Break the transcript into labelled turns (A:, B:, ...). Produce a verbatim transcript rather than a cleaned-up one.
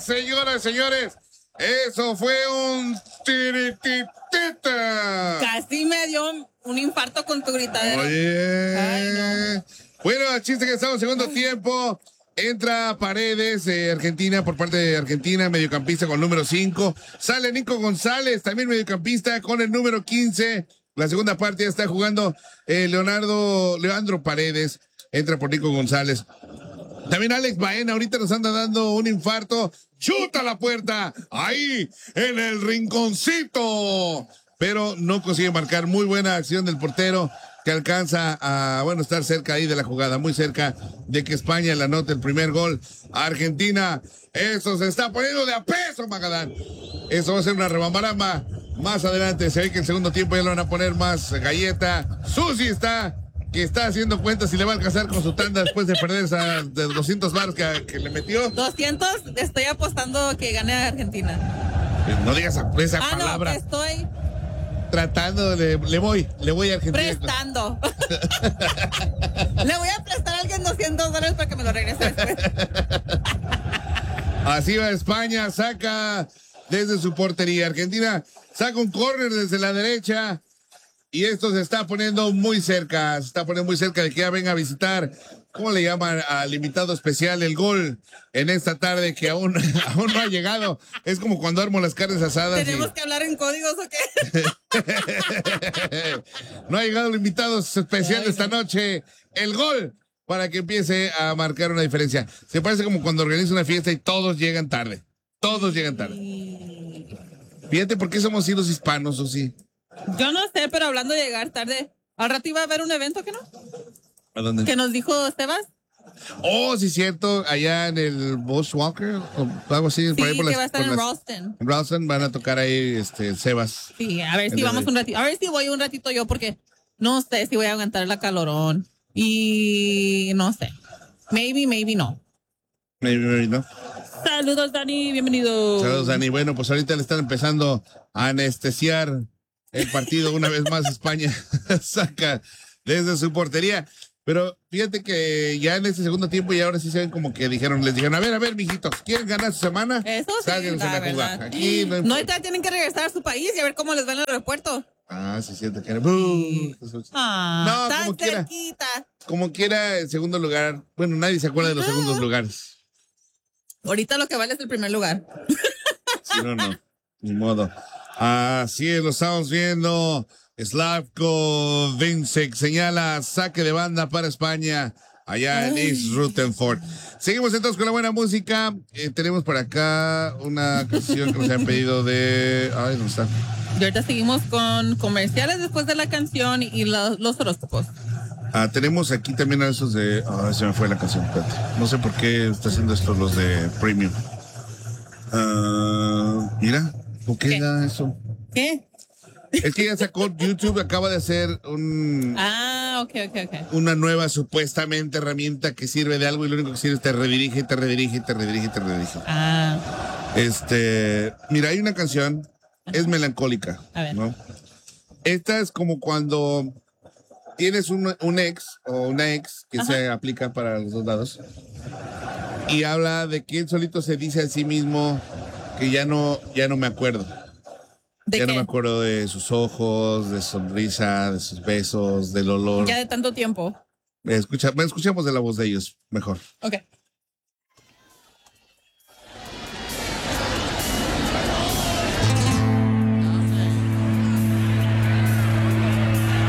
A: señoras y señores. Eso fue un tirititita.
B: Casi me dio un infarto con tu gritadera.
A: Oye.
B: Ay, no.
A: Bueno, el chiste que estamos en segundo tiempo. Entra Paredes de Argentina por parte de Argentina, mediocampista con el número cinco. Sale Nico González, también mediocampista con el número quince. La segunda parte ya está jugando eh, Leonardo, Leandro Paredes. Entra por Nico González. También Alex Baena, ahorita nos anda dando un infarto. ¡Chuta la puerta! Ahí, en el rinconcito. Pero no consigue marcar. Muy buena acción del portero, que alcanza a, bueno, estar cerca ahí de la jugada, muy cerca de que España le anote el primer gol a Argentina. Eso se está poniendo de a peso, Magadán. Eso va a ser una rebambaramba. Más adelante se ve que el segundo tiempo ya le van a poner más galleta. Susi está, que está haciendo cuentas y le va a alcanzar con su tanda después de perder esa de doscientos baros que, que le metió.
B: doscientos, estoy apostando que gane a Argentina.
A: No digas esa, esa
B: ah,
A: palabra.
B: No, estoy
A: tratando de, le voy, le voy a Argentina.
B: Prestando. Le voy a prestar a alguien doscientos dólares para que me lo regrese después.
A: Así va España, saca desde su portería. Argentina saca un córner desde la derecha y esto se está poniendo muy cerca, se está poniendo muy cerca de que ya venga a visitar, ¿cómo le llaman al invitado especial? El gol en esta tarde que aún, aún no ha llegado. Es como cuando armo las carnes asadas.
B: ¿Tenemos
A: y...
B: que hablar en códigos o qué?
A: No ha llegado el invitado especial de esta noche. El gol para que empiece a marcar una diferencia. Se parece como cuando organiza una fiesta y todos llegan tarde. Todos llegan tarde. Fíjate por qué somos los hispanos, o sí.
B: Yo no sé, pero hablando de llegar tarde, al rato iba a haber un evento, ¿que no?
A: ¿A dónde?
B: Que nos dijo Sebas.
A: Oh, sí, cierto, allá en el Bushwalker o algo así.
B: Sí,
A: por ahí por
B: que
A: las,
B: va a estar
A: por
B: en
A: las,
B: Ralston.
A: En Ralston van a tocar ahí este Sebas.
B: Sí, a ver si vamos un ratito. A ver si voy un ratito yo, porque no sé si voy a aguantar la calorón. Y no sé. Maybe, maybe no.
A: Maybe, maybe no.
B: Saludos, Dani, bienvenido.
A: Saludos, Dani. Bueno, pues ahorita le están empezando a anestesiar el partido. Una vez más España saca desde su portería. Pero fíjate que ya en este segundo tiempo y ahora sí se ven como que dijeron, les dijeron, a ver, a ver, mijitos, ¿quieren ganar su semana?
B: Eso sí,
A: Sálganse
B: la
A: a
B: verdad.
A: jugar. Aquí no,
B: no, y todavía tienen que regresar a su país y a ver cómo les va en el aeropuerto.
A: Ah, sí, siente que...
B: Ah,
A: no,
B: tan
A: como quiera.
B: cerquita.
A: Como quiera, el segundo lugar. Bueno, nadie se acuerda de los segundos lugares.
B: Ahorita lo que vale es el primer lugar.
A: Sí, no, no. Ni modo. Así es, lo estamos viendo. Slavko Vincek señala saque de banda para España allá en East Rutherford. Seguimos entonces con la buena música. Eh, tenemos por acá una canción que nos han pedido de... Ay, ¿dónde está?
B: Y ahorita seguimos con comerciales después de la canción y los, los horóscopos.
A: Ah, tenemos aquí también a esos de... Ah, se me fue la canción. Espérate. No sé por qué está haciendo esto los de Premium. Ah, mira, ¿por qué, ¿Qué da eso?
B: ¿Qué?
A: Es que ya sacó YouTube, acaba de hacer un...
B: Ah, ok, ok, ok.
A: Una nueva supuestamente herramienta que sirve de algo y lo único que sirve es te redirige, te redirige, te redirige, te redirige.
B: Ah.
A: Este, mira, hay una canción, es melancólica,
B: a ver.
A: ¿no? Esta es como cuando tienes un, un ex o una ex que Ajá. se aplica para los dos lados y habla de que él solito se dice a sí mismo que ya no, ya no me acuerdo.
B: ¿De
A: ya
B: qué?
A: no me acuerdo de sus ojos, de su sonrisa, de sus besos, del olor.
B: Ya de tanto tiempo.
A: Escucha, escuchemos de la voz de ellos, mejor.
B: Ok.